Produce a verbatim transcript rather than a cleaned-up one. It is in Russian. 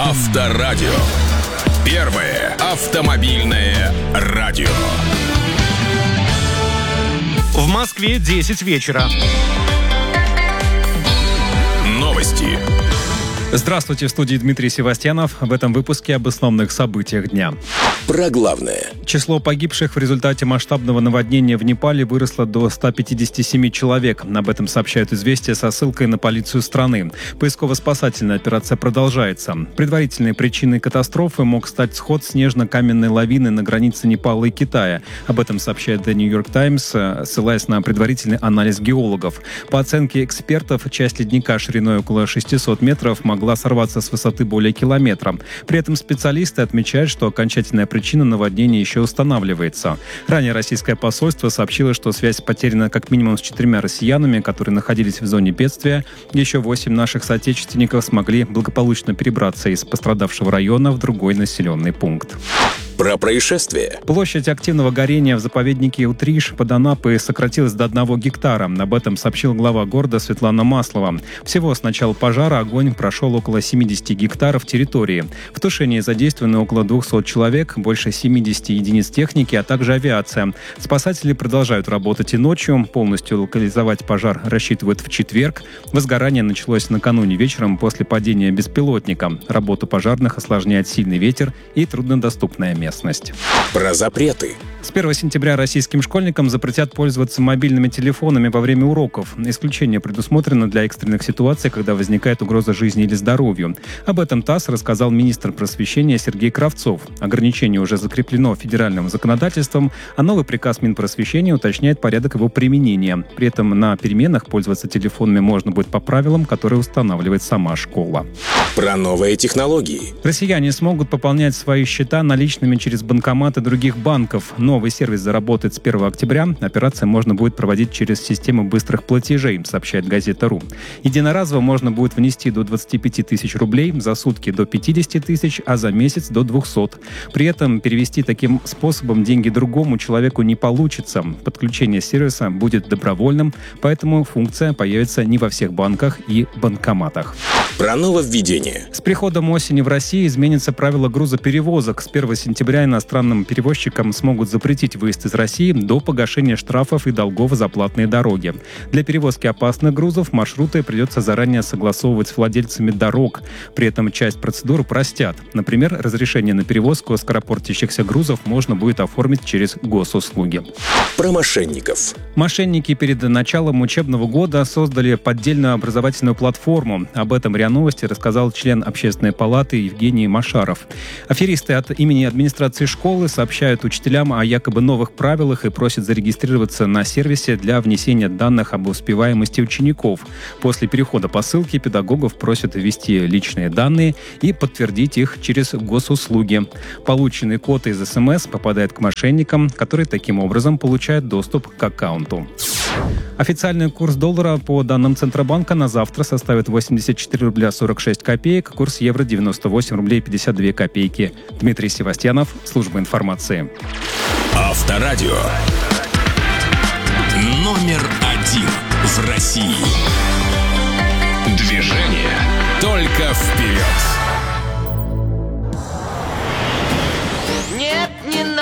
Авторадио. Первое автомобильное радио. В Москве десять вечера. Новости. Здравствуйте, в студии Дмитрий Севастьянов. В этом выпуске об основных событиях дня. Про главное. Число погибших в результате масштабного наводнения в Непале выросло до ста пятидесяти семи человек. Об этом сообщают «Известия» со ссылкой на полицию страны. Поисково-спасательная операция продолжается. Предварительной причиной катастрофы мог стать сход снежно-каменной лавины на границе Непала и Китая. Об этом сообщает The New York Times, ссылаясь на предварительный анализ геологов. По оценке экспертов, часть ледника шириной около шестисот метров могла сорваться с высоты более километра. При этом специалисты отмечают, что окончательная причина наводнения еще устанавливается. Ранее российское посольство сообщило, что связь потеряна как минимум с четырьмя россиянами, которые находились в зоне бедствия. Еще восемь наших соотечественников смогли благополучно перебраться из пострадавшего района в другой населенный пункт. Про происшествие. Площадь активного горения в заповеднике Утриш под Анапой сократилась до одного гектара. Об этом сообщил глава города Светлана Маслова. Всего с начала пожара огонь прошел около семидесяти гектаров территории. В тушении задействованы около двухсот человек, больше семидесяти единиц техники, а также авиация. Спасатели продолжают работать и ночью. Полностью локализовать пожар рассчитывают в четверг. Возгорание началось накануне вечером после падения беспилотника. Работу пожарных осложняет сильный ветер и труднодоступная местность. местность. Про запреты. С первого сентября российским школьникам запретят пользоваться мобильными телефонами во время уроков. Исключение предусмотрено для экстренных ситуаций, когда возникает угроза жизни или здоровью. Об этом ТАСС рассказал министр просвещения Сергей Кравцов. Ограничение уже закреплено федеральным законодательством, а новый приказ Минпросвещения уточняет порядок его применения. При этом на переменах пользоваться телефонами можно будет по правилам, которые устанавливает сама школа. Про новые технологии. Россияне смогут пополнять свои счета наличными через банкоматы других банков. Новый сервис заработает с первого октября. Операции можно будет проводить через систему быстрых платежей, сообщает газета.ру. Единоразово можно будет внести до двадцати пяти тысяч рублей, за сутки до пятидесяти тысяч, а за месяц до двухсот. При этом перевести таким способом деньги другому человеку не получится. Подключение сервиса будет добровольным, поэтому функция появится не во всех банках и банкоматах. Про нововведение. С приходом осени в России изменится правило грузоперевозок. С первого сентября иностранным перевозчикам смогут запретить выезд из России до погашения штрафов и долгов за платные дороги. Для перевозки опасных грузов маршруты придется заранее согласовывать с владельцами дорог. При этом часть процедур простят. Например, разрешение на перевозку скоропортящихся грузов можно будет оформить через госуслуги. Про мошенников. Мошенники перед началом учебного года создали поддельную образовательную платформу. Об этом РИА Новости рассказал член Общественной палаты Евгений Машаров. Аферисты от имени администрации школы сообщают учителям о якобы новых правилах и просят зарегистрироваться на сервисе для внесения данных об успеваемости учеников. После перехода по ссылке педагогов просят ввести личные данные и подтвердить их через госуслуги. Полученный код из СМС попадает к мошенникам, которые таким образом получают доступ к аккаунту. Официальный курс доллара по данным Центробанка на завтра составит восемьдесят четыре рубля сорок шесть копеек, курс евро девяносто восемь рублей пятьдесят две копейки. Дмитрий Севастьянов, служба информации. Авторадио. Номер один в России. Движение только вперед.